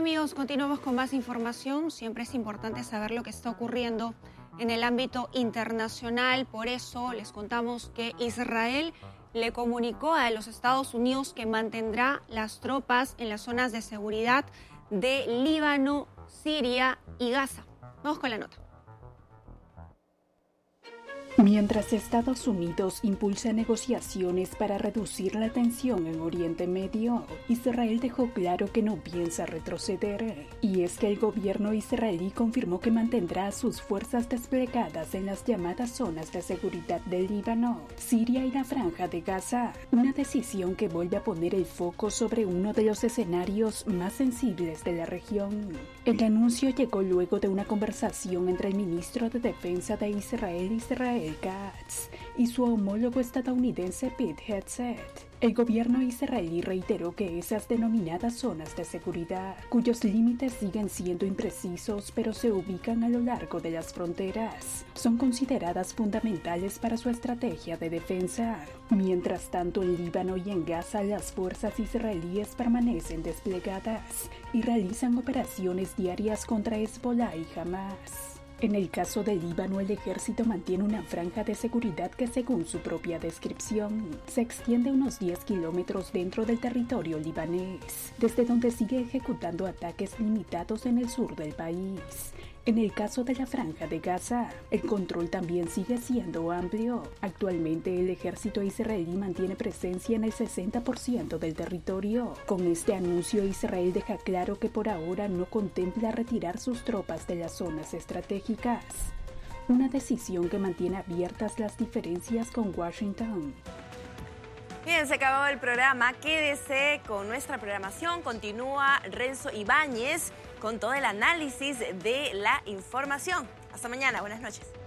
amigos? Continuamos con más información. Siempre es importante saber lo que está ocurriendo en el ámbito internacional. Por eso les contamos que Israel le comunicó a los Estados Unidos que mantendrá las tropas en las zonas de seguridad de Líbano, Siria y Gaza. Vamos con la nota. Mientras Estados Unidos impulsa negociaciones para reducir la tensión en Oriente Medio, Israel dejó claro que no piensa retroceder. Y es que el gobierno israelí confirmó que mantendrá sus fuerzas desplegadas en las llamadas zonas de seguridad del Líbano, Siria y la Franja de Gaza, una decisión que vuelve a poner el foco sobre uno de los escenarios más sensibles de la región. El anuncio llegó luego de una conversación entre el ministro de Defensa de Israel Katz y su homólogo estadounidense Pete Hegseth. El gobierno israelí reiteró que esas denominadas zonas de seguridad, cuyos límites siguen siendo imprecisos pero se ubican a lo largo de las fronteras, son consideradas fundamentales para su estrategia de defensa. Mientras tanto, en Líbano y en Gaza, las fuerzas israelíes permanecen desplegadas y realizan operaciones diarias contra Hezbollah y Hamas. En el caso de Líbano, el ejército mantiene una franja de seguridad que, según su propia descripción, se extiende unos 10 kilómetros dentro del territorio libanés, desde donde sigue ejecutando ataques limitados en el sur del país. En el caso de la Franja de Gaza, el control también sigue siendo amplio. Actualmente, el ejército israelí mantiene presencia en el 60% del territorio. Con este anuncio, Israel deja claro que por ahora no contempla retirar sus tropas de las zonas estratégicas. Una decisión que mantiene abiertas las diferencias con Washington. Bien, se acabó el programa. Quédese con nuestra programación. Continúa Renzo Ibáñez con todo el análisis de la información. Hasta mañana. Buenas noches.